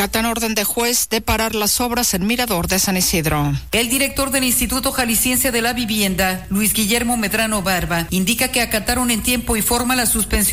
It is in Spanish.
Acatan orden de juez de parar las obras en Mirador de San Isidro. El director del Instituto Jalisciense de la Vivienda, Luis Guillermo Medrano Barba, indica que acataron en tiempo y forma la suspensión